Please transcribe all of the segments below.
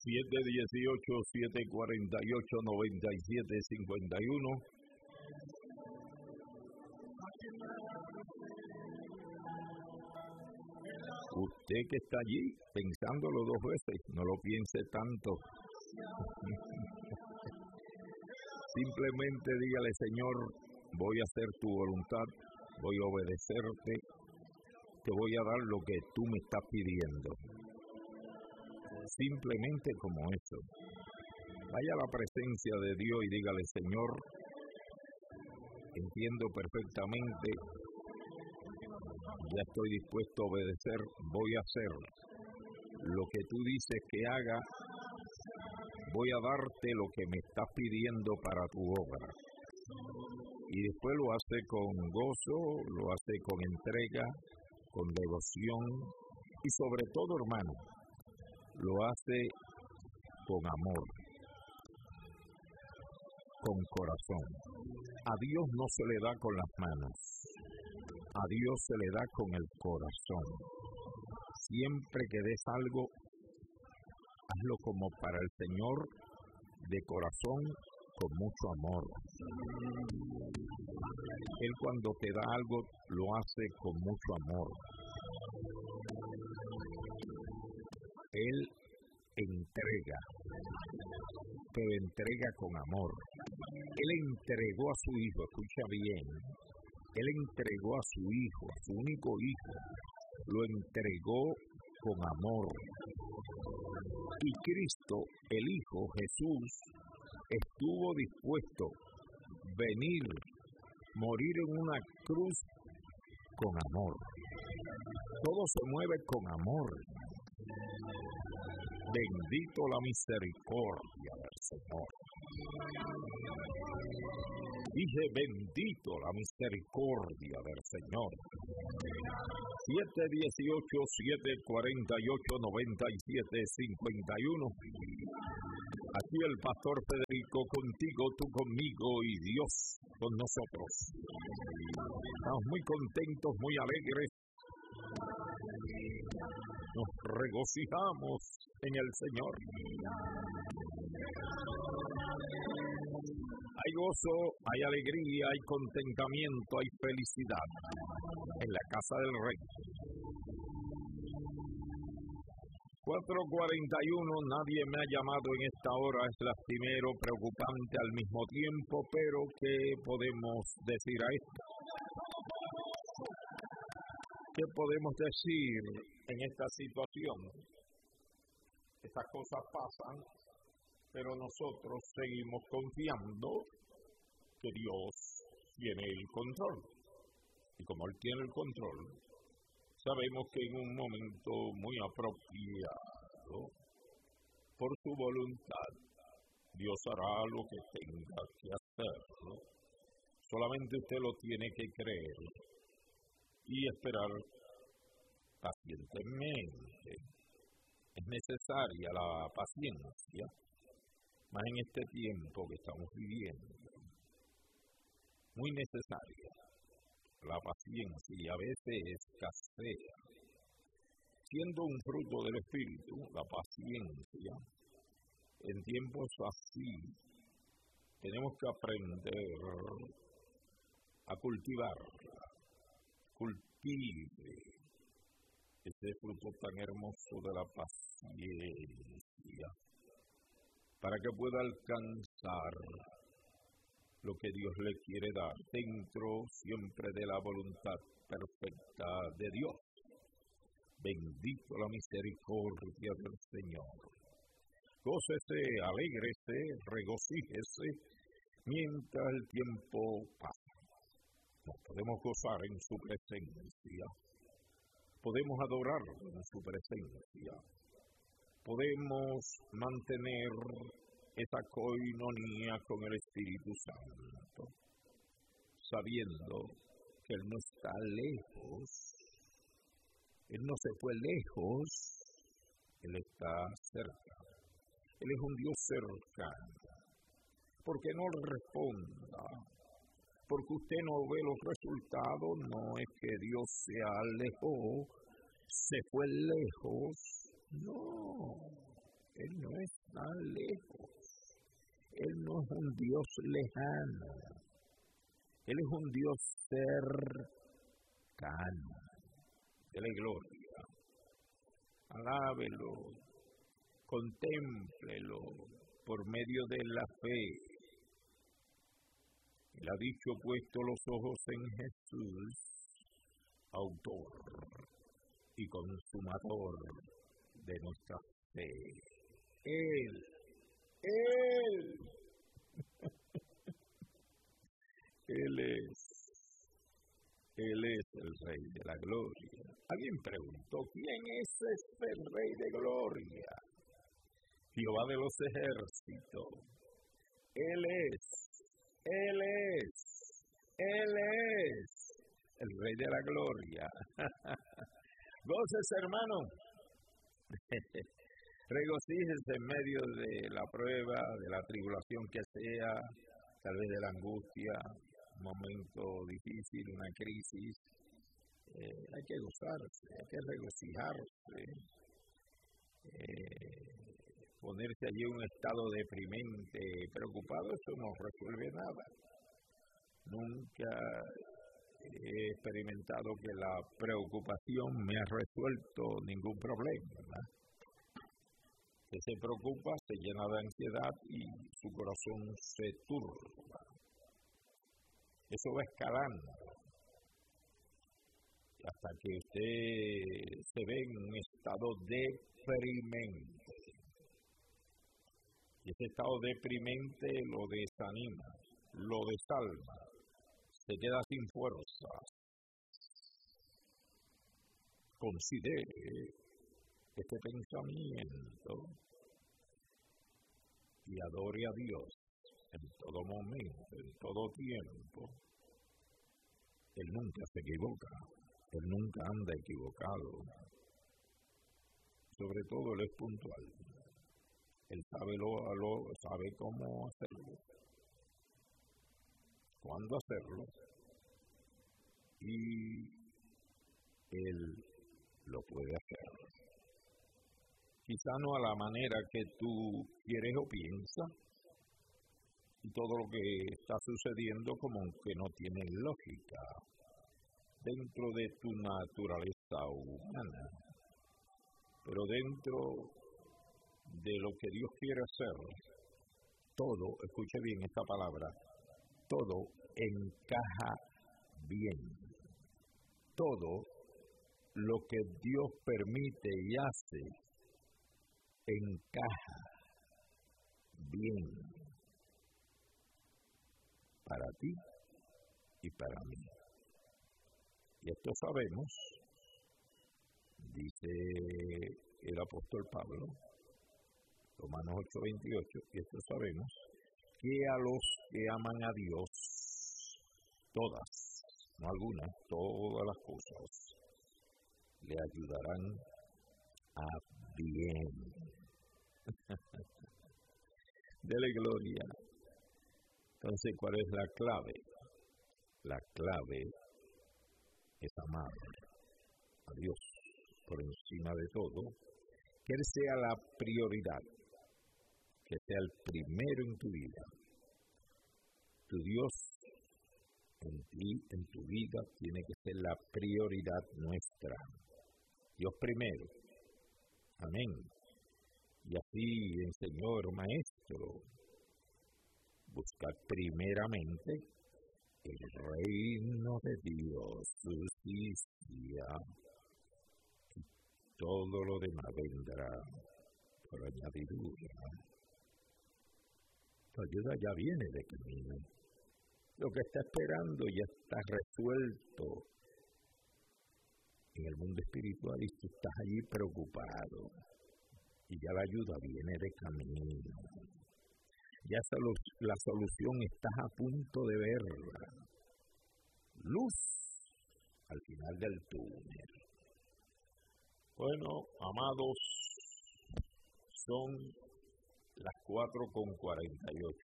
718-748-9751. Usted que está allí, pensándolo dos veces, no lo piense tanto. Simplemente dígale: Señor, voy a hacer tu voluntad, voy a obedecerte, te voy a dar lo que tú me estás pidiendo. Simplemente como eso. Vaya a la presencia de Dios y dígale: Señor, entiendo perfectamente, ya estoy dispuesto a obedecer, voy a hacer lo que tú dices que haga, voy a darte lo que me estás pidiendo para tu obra. Y después lo hace con gozo, lo hace con entrega, con devoción y sobre todo, hermano, lo hace con amor, con corazón. A Dios no se le da con las manos, a Dios se le da con el corazón. Siempre que des algo, hazlo como para el Señor, de corazón, con mucho amor. Él cuando te da algo, lo hace con mucho amor. Él entrega, pero entrega con amor. Él entregó a su hijo, escucha bien, Él entregó a su hijo, a su único hijo, lo entregó con amor. Y Cristo, el Hijo, Jesús, estuvo dispuesto a venir, morir en una cruz con amor. Todo se mueve con amor. Bendito la misericordia del Señor. Dije: bendito la misericordia del Señor. 718-748-9751. Aquí el pastor Federico contigo, tú conmigo y Dios con nosotros. Estamos muy contentos, muy alegres. Nos regocijamos en el Señor. Hay gozo, hay alegría, hay contentamiento, hay felicidad en la casa del Rey. 4:41, nadie me ha llamado en esta hora, es lastimero, preocupante al mismo tiempo, pero ¿qué podemos decir a esto? ¿Qué podemos decir en esta situación? Estas cosas pasan, pero nosotros seguimos confiando que Dios tiene el control. Y como Él tiene el control, sabemos que en un momento muy apropiado, por su voluntad, Dios hará lo que tenga que hacer. Solamente usted lo tiene que creer y esperar pacientemente. Es necesaria la paciencia, más en este tiempo que estamos viviendo. Muy necesaria la paciencia, y a veces escasea. Siendo un fruto del Espíritu, la paciencia, en tiempos así, tenemos que aprender a cultivarla. Cultive ese fruto tan hermoso de la paciencia, para que pueda alcanzar lo que Dios le quiere dar, dentro siempre de la voluntad perfecta de Dios. Bendito la misericordia del Señor. Gócese, alégrese, regocíjese, mientras el tiempo pasa. Nos podemos gozar en su presencia, podemos adorarlo en su presencia, podemos mantener esa coinonía con el Espíritu Santo, sabiendo que Él no está lejos, Él no se fue lejos, Él está cerca. Él es un Dios cercano. Porque no le responda, porque usted no ve los resultados, no es que Dios se alejó, se fue lejos, no, Él no es tan lejos. Él no es un Dios lejano. Él es un Dios cercano. Dele gloria. Alábelo. Contémplelo por medio de la fe. Él ha dicho, puesto los ojos en Jesús, autor y consumador de nuestra fe. Él es el Rey de la Gloria. Alguien preguntó, ¿quién es este Rey de Gloria? Jehová de los ejércitos. Él es el Rey de la Gloria. Goces, hermano. Regocíjense en medio de la prueba, de la tribulación que sea, tal vez de la angustia, un momento difícil, una crisis. Hay que gozarse, hay que regocijarse. Ponerse allí en un estado deprimente, preocupado, eso no resuelve nada. Nunca he experimentado que la preocupación me ha resuelto ningún problema, ¿verdad? Que se preocupa, se llena de ansiedad y su corazón se turba. Eso va escalando hasta que usted se ve en un estado deprimente. Y ese estado deprimente lo desanima, lo desalma, se queda sin fuerzas. Considere este pensamiento y adore a Dios en todo momento, en todo tiempo. Él nunca se equivoca, Él nunca anda equivocado. Sobre todo Él es puntual. Él sabe cómo hacerlo, cuándo hacerlo, y Él lo puede hacer. Quizá no a la manera que tú quieres o piensas, y todo lo que está sucediendo como que no tiene lógica dentro de tu naturaleza humana, pero dentro de lo que Dios quiere hacer, todo, escuche bien esta palabra, todo encaja bien. Todo lo que Dios permite y hace encaja bien para ti y para mí. Y esto sabemos, dice el apóstol Pablo, Romanos 8:28, y esto sabemos, que a los que aman a Dios, todas, no algunas, todas las cosas, le ayudarán a bien. Dele gloria. Entonces, ¿cuál es la clave? La clave es amar a Dios por encima de todo, que Él sea la prioridad, que sea el primero en tu vida. Tu Dios en ti, en tu vida, tiene que ser la prioridad nuestra. Dios primero. Amén. Y así enseñó el Maestro. Buscar primeramente el reino de Dios, su justicia, y todo lo demás vendrá por añadidura. Tu ayuda ya viene de camino. Lo que está esperando ya está resuelto en el mundo espiritual y tú estás allí preocupado. Y ya la ayuda viene de camino. Ya la solución estás a punto de verla. Luz al final del túnel. Bueno, amados, son las 4:48.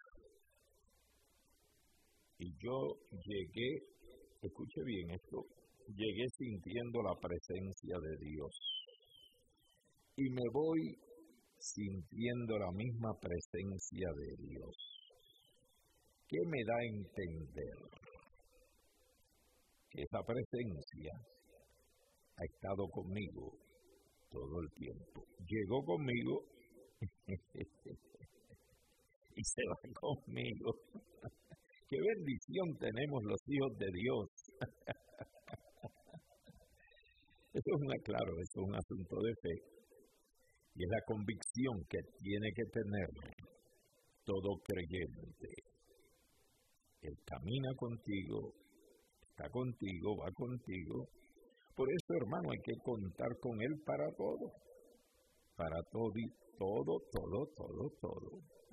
Y yo llegué, escuche bien esto, llegué sintiendo la presencia de Dios. Y me voy sintiendo la misma presencia de Dios. ¿Qué me da a entender? Que esa presencia ha estado conmigo todo el tiempo. Llegó conmigo y se va conmigo. ¡Qué bendición tenemos los hijos de Dios! Eso es un asunto de fe. Y es la convicción que tiene que tener todo creyente. Él camina contigo, está contigo, va contigo. Por eso, hermano, hay que contar con Él para todo. Para todo, todo.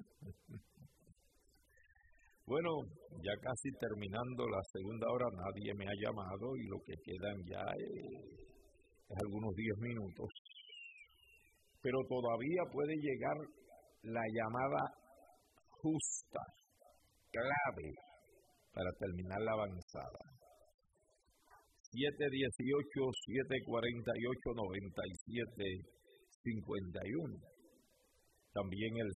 Bueno, ya casi terminando la segunda hora, nadie me ha llamado y lo que quedan ya es algunos 10 minutos. Pero todavía puede llegar la llamada justa, clave, para terminar la avanzada. 718-748-9751. También el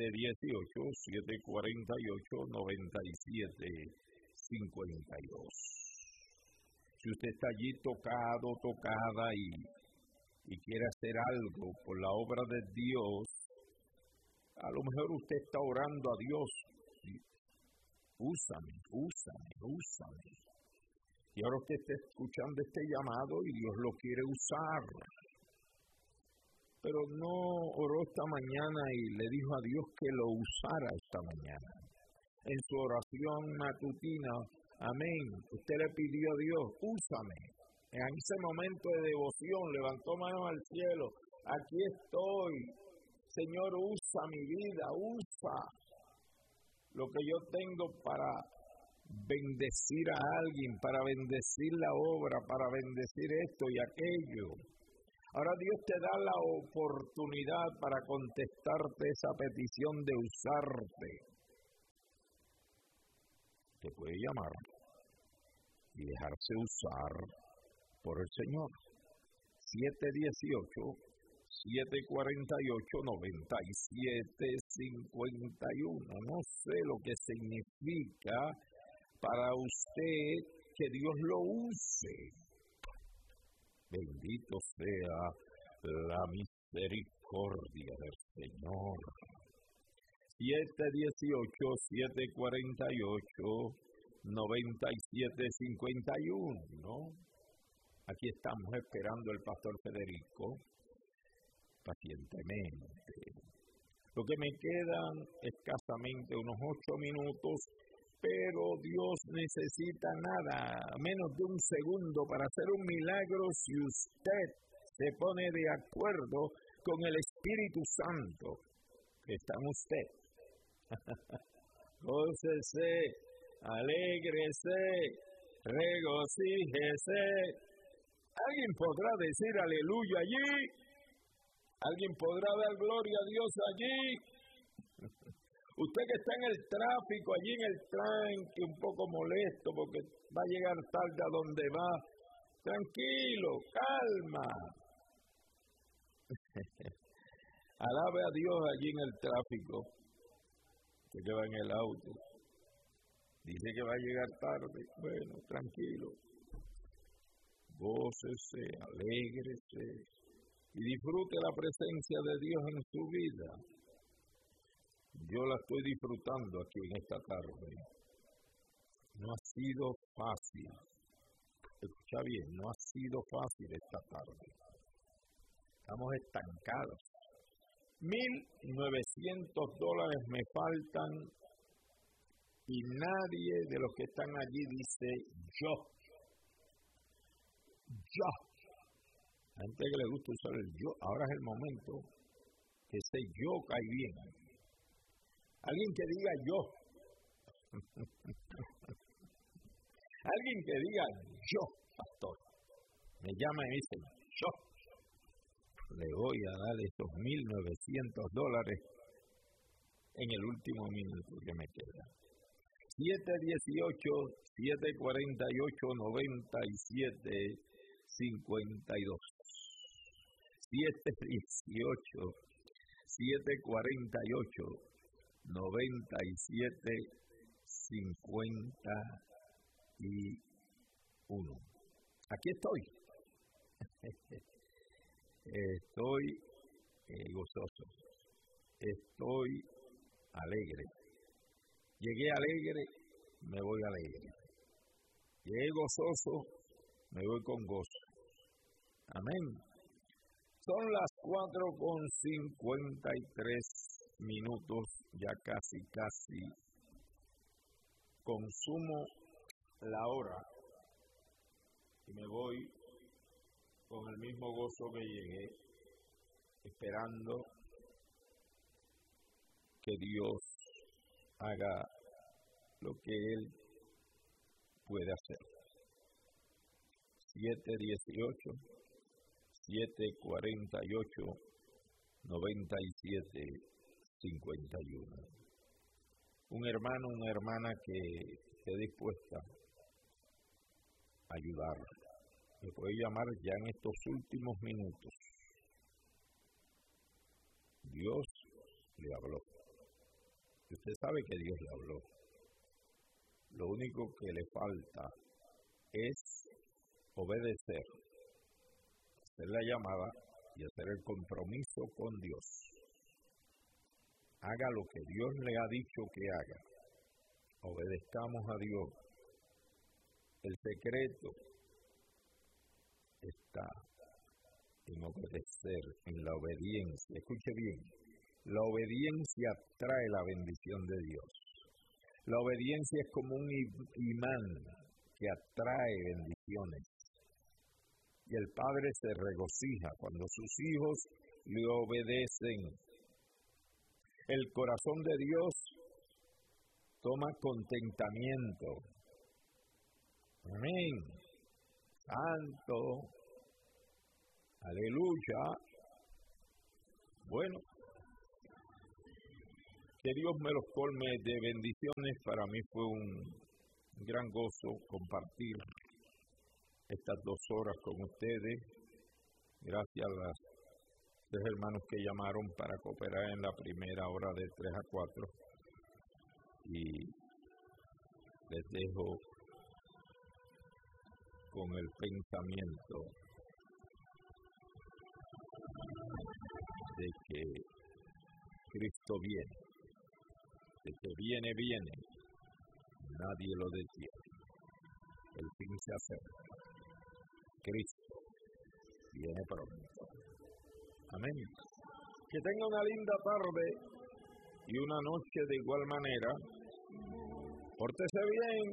718-748-9752. Si usted está allí tocada y quiere hacer algo por la obra de Dios, a lo mejor usted está orando a Dios. Úsame. Y ahora usted está escuchando este llamado y Dios lo quiere usar. Pero no oró esta mañana y le dijo a Dios que lo usara esta mañana. En su oración matutina, amén, usted le pidió a Dios, úsame. En ese momento de devoción levantó manos al cielo. Aquí estoy. Señor, usa mi vida, usa lo que yo tengo para bendecir a alguien, para bendecir la obra, para bendecir esto y aquello. Ahora Dios te da la oportunidad para contestarte esa petición de usarte. Te puede llamar y dejarse usar por el Señor. 718-748-9751. No sé lo que significa para usted que Dios lo use. Bendito sea la misericordia del Señor. 718-748-9751, ¿no? Aquí estamos esperando el pastor Federico pacientemente. Lo que me quedan escasamente unos 8 minutos, pero Dios necesita nada, menos de un segundo para hacer un milagro si usted se pone de acuerdo con el Espíritu Santo que está en usted. Gócese, alégrese, regocíjese. ¿Alguien podrá decir aleluya allí? ¿Alguien podrá dar gloria a Dios allí? Usted que está en el tráfico, allí en el tranque, un poco molesto porque va a llegar tarde a donde va, tranquilo, calma. Alabe a Dios allí en el tráfico, que va en el auto. Dice que va a llegar tarde, bueno, tranquilo. Gócese, alégrese y disfrute la presencia de Dios en su vida. Yo la estoy disfrutando aquí en esta tarde. No ha sido fácil. Escucha bien, no ha sido fácil esta tarde. Estamos estancados. $1,900 me faltan y nadie de los que están allí dice yo. A gente que le gusta usar el yo, ahora es el momento que ese yo cae bien. Alguien que diga yo. Alguien que diga yo, pastor. Me llama y dice yo. Le voy a dar esos $1,900 en el último minuto que me queda. 718-748-9752. 748-9751. Aquí estoy. Estoy gozoso. Estoy alegre. Llegué alegre, me voy alegre. Llegué gozoso, me voy con gozo. Amén. Son las 4:53, ya casi consumo la hora y me voy con el mismo gozo que llegué, esperando que Dios haga lo que Él puede hacer. 718-748-9751. Un hermano, una hermana que esté dispuesta a ayudar. Me puede llamar ya en estos últimos minutos. Dios le habló. Y usted sabe que Dios le habló. Lo único que le falta es obedecer, hacer la llamada y hacer el compromiso con Dios. Haga lo que Dios le ha dicho que haga. Obedezcamos a Dios. El secreto está en obedecer, en la obediencia. Escuche bien, la obediencia trae la bendición de Dios. La obediencia es como un imán que atrae bendiciones. Y el Padre se regocija cuando sus hijos le obedecen. El corazón de Dios toma contentamiento. Amén. Santo. Aleluya. Bueno, que Dios me los colme de bendiciones. Para mí fue un gran gozo compartir estas 2 horas con ustedes. Gracias a las 3 hermanos que llamaron para cooperar en la primera hora de 3 a 4. Y les dejo con el pensamiento de que Cristo viene. De que viene, nadie lo detiene. El fin se acerca. Cristo viene pronto. Amén. Que tenga una linda tarde y una noche de igual manera. Pórtese bien.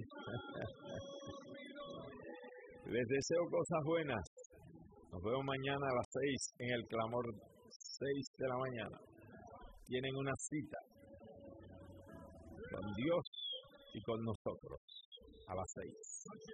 Les deseo cosas buenas. Nos vemos mañana a las 6 en el clamor, 6 de la mañana. Tienen una cita con Dios y con nosotros a las 6.